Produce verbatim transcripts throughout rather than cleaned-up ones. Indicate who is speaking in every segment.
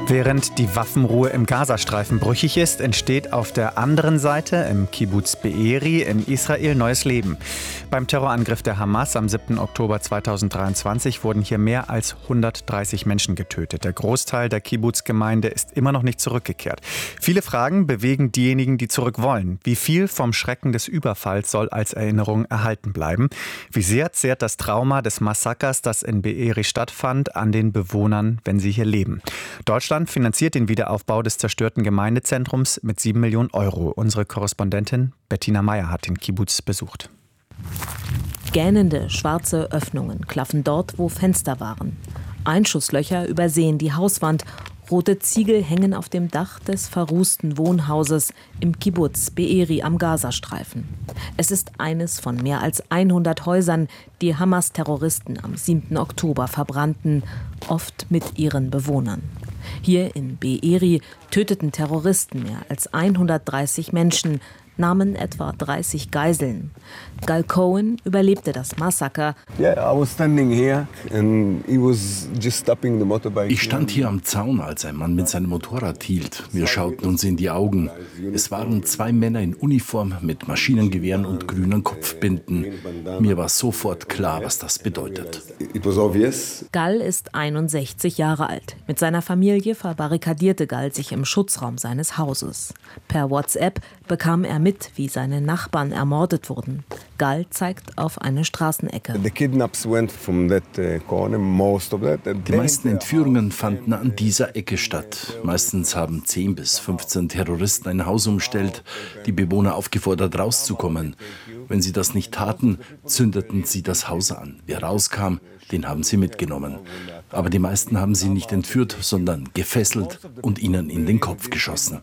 Speaker 1: Während die Waffenruhe im Gazastreifen brüchig ist, entsteht auf der anderen Seite, im Kibbuz Be'eri in Israel, neues Leben. Beim Terrorangriff der Hamas am siebten Oktober zweitausenddreiundzwanzig wurden hier mehr als hundertdreißig Menschen getötet. Der Großteil der Kibbuz-Gemeinde ist immer noch nicht zurückgekehrt. Viele Fragen bewegen diejenigen, die zurück wollen. Wie viel vom Schrecken des Überfalls soll als Erinnerung erhalten bleiben? Wie sehr zehrt das Trauma des Massakers, das in Be'eri stattfand, an den Bewohnern, wenn sie hier leben? Deutschland finanziert den Wiederaufbau des zerstörten Gemeindezentrums mit sieben Millionen Euro. Unsere Korrespondentin Bettina Meyer hat den Kibbuz besucht.
Speaker 2: Gähnende schwarze Öffnungen klaffen dort, wo Fenster waren. Einschusslöcher übersehen die Hauswand. Rote Ziegel hängen auf dem Dach des verrußten Wohnhauses im Kibbuz Be'eri am Gazastreifen. Es ist eines von mehr als hundert Häusern, die Hamas-Terroristen am siebten Oktober verbrannten, oft mit ihren Bewohnern. Hier in Be'eri töteten Terroristen mehr als hundertdreißig Menschen, nahmen etwa dreißig Geiseln. Gal Cohen überlebte das Massaker.
Speaker 3: Ich stand hier am Zaun, als ein Mann mit seinem Motorrad hielt. Wir schauten uns in die Augen. Es waren zwei Männer in Uniform mit Maschinengewehren und grünen Kopfbinden. Mir war sofort klar, was das bedeutet.
Speaker 2: Gal ist einundsechzig Jahre alt. Mit seiner Familie verbarrikadierte Gal sich im Schutzraum seines Hauses. Per WhatsApp bekam er mit, wie seine Nachbarn ermordet wurden. Gal zeigt auf eine Straßenecke.
Speaker 3: Die meisten Entführungen fanden an dieser Ecke statt. Meistens haben zehn bis fünfzehn Terroristen ein Haus umstellt, die Bewohner aufgefordert, rauszukommen. Wenn sie das nicht taten, zündeten sie das Haus an. Wer rauskam, den haben sie mitgenommen. Aber die meisten haben sie nicht entführt, sondern gefesselt und ihnen in den Kopf geschossen.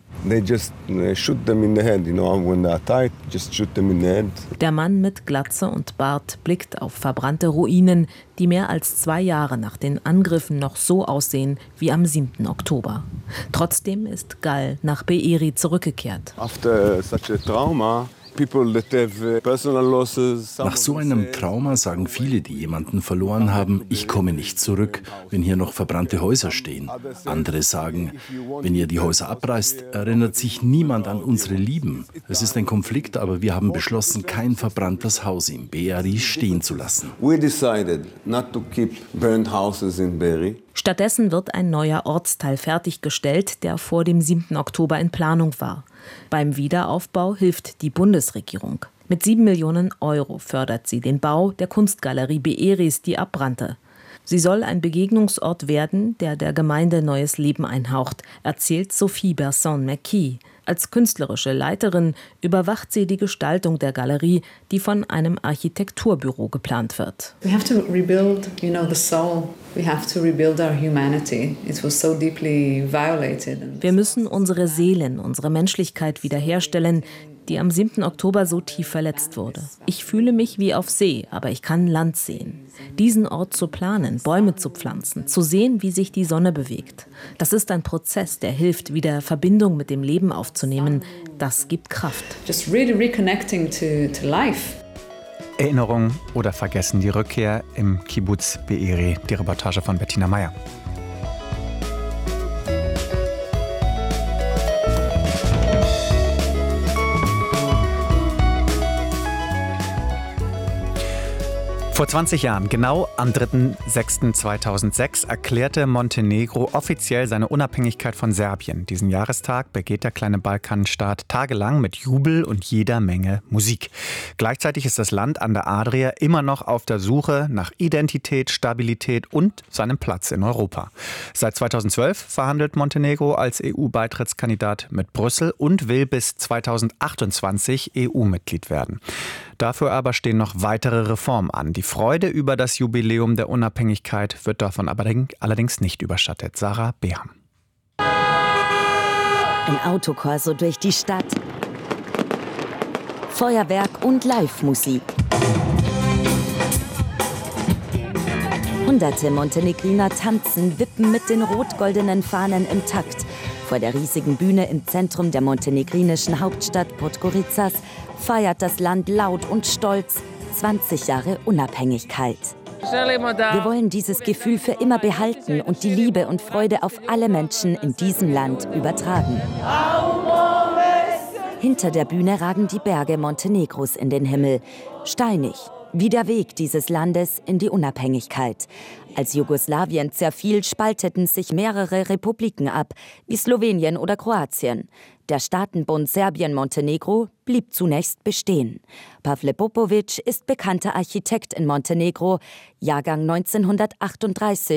Speaker 2: Der Mann mit Glatze und Bart blickt auf verbrannte Ruinen, die mehr als zwei Jahre nach den Angriffen noch so aussehen wie am siebten Oktober. Trotzdem ist Gal nach Be'eri zurückgekehrt.
Speaker 3: After such a trauma, Nach so einem Trauma sagen viele, die jemanden verloren haben, ich komme nicht zurück, wenn hier noch verbrannte Häuser stehen. Andere sagen, wenn ihr die Häuser abreißt, erinnert sich niemand an unsere Lieben. Es ist ein Konflikt, aber wir haben beschlossen, kein verbranntes Haus in Be'eri stehen zu lassen.
Speaker 2: Stattdessen wird ein neuer Ortsteil fertiggestellt, der vor dem siebten Oktober in Planung war. Beim Wiederaufbau hilft die Bundesregierung. Mit sieben Millionen Euro fördert sie den Bau der Kunstgalerie Be'eris, die abbrannte. Sie soll ein Begegnungsort werden, der der Gemeinde neues Leben einhaucht, erzählt Sophie Berson-McKee. Als künstlerische Leiterin überwacht sie die Gestaltung der Galerie, die von einem Architekturbüro geplant wird.
Speaker 4: We have to rebuild, you know, the soul. We have to rebuild our humanity. It was so deeply violated.
Speaker 2: Wir müssen unsere Seelen, unsere Menschlichkeit wiederherstellen, die am siebten Oktober so tief verletzt wurde. Ich fühle mich wie auf See, aber ich kann Land sehen. Diesen Ort zu planen, Bäume zu pflanzen, zu sehen, wie sich die Sonne bewegt. Das ist ein Prozess, der hilft, wieder Verbindung mit dem Leben aufzunehmen. Das gibt Kraft.
Speaker 4: Just really reconnecting to, to life.
Speaker 1: Erinnerung oder Vergessen, die Rückkehr im Kibbuz Be'eri. Die Reportage von Bettina Meyer. Vor zwanzig Jahren, genau am dritten sechsten zweitausendsechs, erklärte Montenegro offiziell seine Unabhängigkeit von Serbien. Diesen Jahrestag begeht der kleine Balkanstaat tagelang mit Jubel und jeder Menge Musik. Gleichzeitig ist das Land an der Adria immer noch auf der Suche nach Identität, Stabilität und seinem Platz in Europa. Seit zweitausendzwölf verhandelt Montenegro als E U-Beitrittskandidat mit Brüssel und will bis zweitausendachtundzwanzig E U-Mitglied werden. Dafür aber stehen noch weitere Reformen an. Die Freude über das Jubiläum der Unabhängigkeit wird davon aber allerdings nicht überschattet. Sarah Beham.
Speaker 5: Ein Autokorso durch die Stadt. Feuerwerk und Live-Musik. Hunderte Montenegriner tanzen, wippen mit den rot-goldenen Fahnen im Takt. Vor der riesigen Bühne im Zentrum der montenegrinischen Hauptstadt Podgoricas feiert das Land laut und stolz zwanzig Jahre Unabhängigkeit. Wir wollen dieses Gefühl für immer behalten und die Liebe und Freude auf alle Menschen in diesem Land übertragen. Hinter der Bühne ragen die Berge Montenegros in den Himmel. Steinig, wie der Weg dieses Landes in die Unabhängigkeit. Als Jugoslawien zerfiel, spalteten sich mehrere Republiken ab, wie Slowenien oder Kroatien. Der Staatenbund Serbien-Montenegro blieb zunächst bestehen. Pavle Popović ist bekannter Architekt in Montenegro, Jahrgang neunzehnhundertachtunddreißig.